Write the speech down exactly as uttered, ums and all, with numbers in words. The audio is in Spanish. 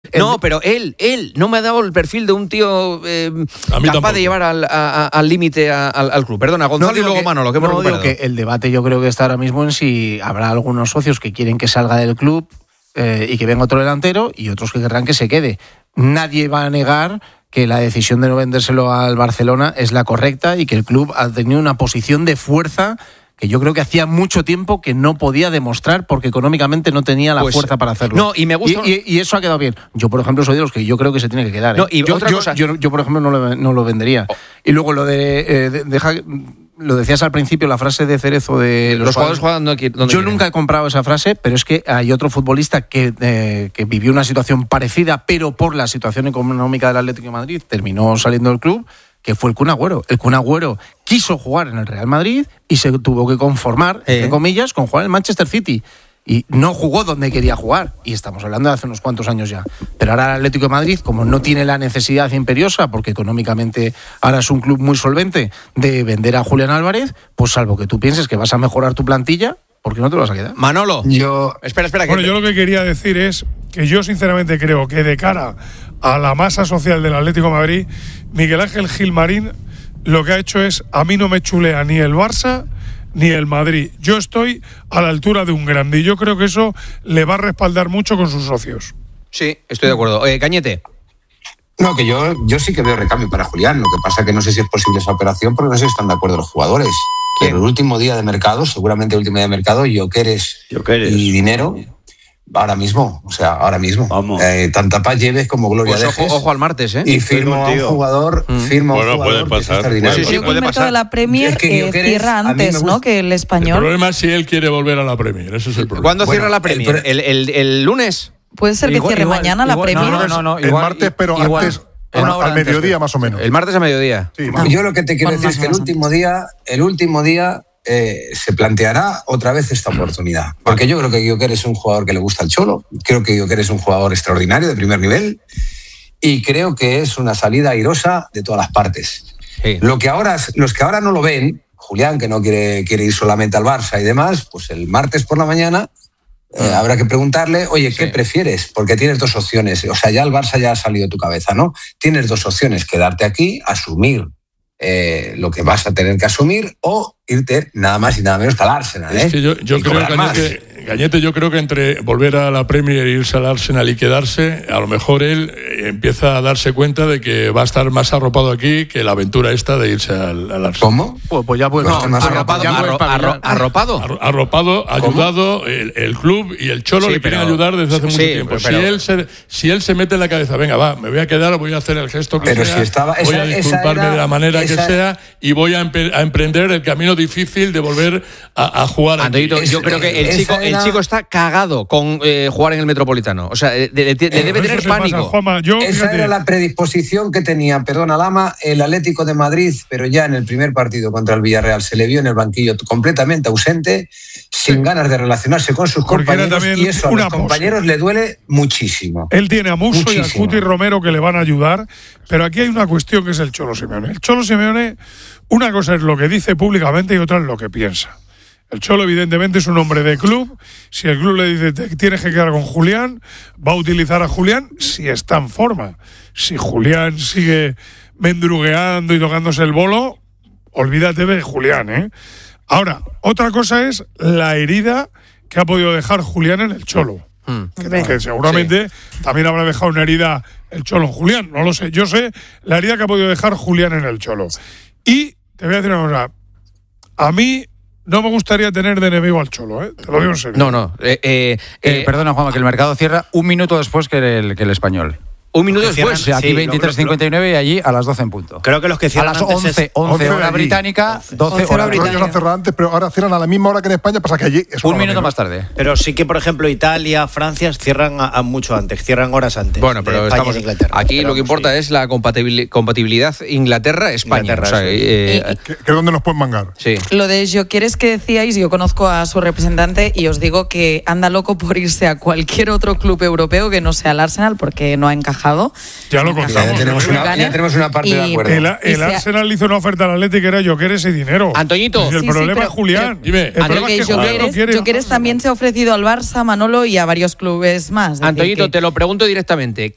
No, el... pero él, él no me ha dado el perfil de un tío eh, capaz tampoco. de llevar al, a, al límite al, al club. Perdona, Gonzalo no, y luego que, Manolo, que hemos no, recuperado. Digo que el debate yo creo que está ahora mismo en si habrá algunos socios que quieren que salga del club eh, y que venga otro delantero y otros que querrán que se quede. Nadie va a negar que la decisión de no vendérselo al Barcelona es la correcta y que el club ha tenido una posición de fuerza que yo creo que hacía mucho tiempo que no podía demostrar porque económicamente no tenía la pues, fuerza para hacerlo. No, y me gusta. Y, y, y eso ha quedado bien. Yo, por ejemplo, soy de los que yo creo que se tiene que quedar. ¿eh? No, y yo, otra yo, cosa... yo, yo, por ejemplo, no lo, no lo vendería. Oh. Y luego lo de, eh, de deja, lo decías al principio, la frase de Cerezo de los, los jugadores juegan donde, donde Yo quieren. nunca he comprado esa frase, pero es que hay otro futbolista que, eh, que vivió una situación parecida, pero por la situación económica del Atlético de Madrid terminó saliendo del club, que fue el Kun Agüero. El Kun Agüero quiso jugar en el Real Madrid y se tuvo que conformar, eh. entre comillas, con jugar en el Manchester City. Y no jugó donde quería jugar. Y estamos hablando de hace unos cuantos años ya. Pero ahora el Atlético de Madrid, como no tiene la necesidad imperiosa, porque económicamente ahora es un club muy solvente, de vender a Julián Álvarez, pues salvo que tú pienses que vas a mejorar tu plantilla, ¿por qué no te lo vas a quedar? Manolo, yo... Espera, espera. Bueno, que... yo lo que quería decir es que yo sinceramente creo que de cara a la masa social del Atlético de Madrid, Miguel Ángel Gilmarín lo que ha hecho es, a mí no me chulea ni el Barça ni el Madrid. Yo estoy a la altura de un grande y yo creo que eso le va a respaldar mucho con sus socios. Sí, estoy de acuerdo. Oye, Cañete. No, que yo, yo sí que veo recambio para Julián. Lo que pasa que no sé si es posible esa operación porque no sé si están de acuerdo los jugadores. ¿Quién? Pero el último día de mercado, seguramente el último día de mercado, Jokeres y dinero... Ahora mismo, o sea, ahora mismo. Vamos. Eh, tanta paz lleves como gloria pues dejes. Ojo, ojo al martes, ¿eh? Y firmo a un jugador, mm. firmo bueno, a un jugador puede pasar. Que sí, sí, sí, puede el mercado pasar. de la Premier es que eh, cierra antes, ¿no? Que el español. El problema es si él quiere volver a la Premier, ese es el problema. ¿Cuándo bueno, cierra la Premier? ¿El, el, el, el lunes? Puede ser que igual, cierre igual, mañana igual, la Premier. No, no, no, el igual, martes, pero igual, antes, una hora al mediodía más o menos. El martes a mediodía. Sí, ah, yo lo que te quiero decir es que el último día, el último día eh, se planteará otra vez esta oportunidad. Porque yo creo que Jokeres es un jugador que le gusta al Cholo, creo que Jokeres es un jugador extraordinario de primer nivel y creo que es una salida airosa de todas las partes. Sí. Lo que ahora, los que ahora no lo ven, Julián, que no quiere, quiere ir solamente al Barça y demás, pues el martes por la mañana eh, habrá que preguntarle, oye, ¿qué sí. prefieres? Porque tienes dos opciones. O sea, ya el Barça ya ha salido de tu cabeza, ¿no? Tienes dos opciones, quedarte aquí, asumir eh, lo que vas a tener que asumir o irte nada más y nada menos que al Arsenal. ¿eh? Es que yo, yo creo, Cañete, Cañete, yo creo que entre volver a la Premier e irse al Arsenal y quedarse, a lo mejor él empieza a darse cuenta de que va a estar más arropado aquí que la aventura esta de irse al, al Arsenal. ¿Cómo? Pues, pues ya puede no, estar más arropado. ya Arro, arro, arropado. Arro, arropado, ayudado, el, el club y el Cholo sí, le quieren pero, ayudar desde hace sí, mucho tiempo. Pero, si, él se, si él se mete en la cabeza, venga, va, me voy a quedar, voy a hacer el gesto que pero sea, si estaba, voy esa, a disculparme era, de la manera esa, que sea y voy a, empe, a emprender el camino difícil de volver a, a jugar. Antonito, yo creo que el chico, era... el chico está cagado con eh, jugar en el Metropolitano. O sea, le, le, le eh, debe tener pánico. Pasa, Juanma, yo, esa fíjate. era la predisposición que tenía, perdona Lama, el Atlético de Madrid, pero ya en el primer partido contra el Villarreal se le vio en el banquillo completamente ausente, sin sí. ganas de relacionarse con sus Porque compañeros y eso a los pose. compañeros le duele muchísimo. Él tiene a Musso muchísimo. y a Cuti Romero que le van a ayudar, pero aquí hay una cuestión que es el Cholo Simeone. El Cholo Simeone, una cosa es lo que dice públicamente y otra es lo que piensa. El Cholo evidentemente es un hombre de club. Si el club le dice que tienes que quedar con Julián, va a utilizar a Julián si está en forma. Si Julián sigue mendrugueando y tocándose el bolo, olvídate de Julián, ¿eh? Ahora, otra cosa es la herida que ha podido dejar Julián en el Cholo. Hmm. Que, que seguramente sí. también habrá dejado una herida el Cholo en Julián, no lo sé. Yo sé la herida que ha podido dejar Julián en el Cholo. Y te voy a decir una cosa. A mí no me gustaría tener de enemigo al Cholo, ¿eh? Te lo digo en serio. No, no. Eh, eh, eh, perdona, Juanma, que el mercado cierra un minuto después que el, que el Español. Un minuto después. O sea, aquí sí, veintitrés cincuenta y nueve y allí a las doce en punto. Creo que los que cierran a las once, once hora británica, doce hora británica. Ellos han cerrado antes, pero ahora cierran a la misma hora que en España, pasa que allí es un minuto más tarde. Pero sí que, por ejemplo, Italia, Francia cierran a, a mucho antes, cierran horas antes. Bueno, pero estamos aquí pero lo que importa sí. es la compatibilidad Inglaterra-España. Inglaterra, o sea, sí. eh, eh, que, que es donde nos pueden mangar. Sí. Lo de Jokeres que decíais, yo conozco a su representante y os digo que anda loco por irse a cualquier otro club europeo que no sea el Arsenal porque no ha encajado. Ya lo contamos. Ya tenemos, una, ya tenemos una parte y, de acuerdo. El, el Arsenal hizo una oferta al Atlético que era Jokeres y dinero. Antoñito. Y el sí, problema sí, pero, es Julián. Pero, el problema es que Jokeres, no quiere. Jokeres también se ha ofrecido al Barça, Manolo, y a varios clubes más. Antoñito, que... te lo pregunto directamente.